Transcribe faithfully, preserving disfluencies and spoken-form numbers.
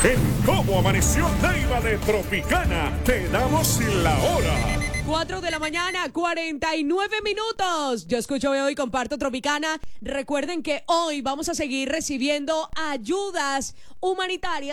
En Cómo Amaneció Neiva de Tropicana, te damos la hora. cuatro de la mañana, cuarenta y nueve minutos. Yo escucho Veo y comparto Tropicana. Recuerden que hoy vamos a seguir recibiendo ayudas humanitarias